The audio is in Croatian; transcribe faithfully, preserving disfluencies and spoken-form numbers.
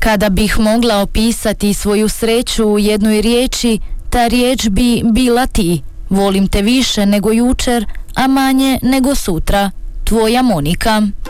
Kada bih mogla opisati svoju sreću u jednoj riječi, ta riječ bi bila ti. Volim te više nego jučer, a manje nego sutra. Tvoja Monika.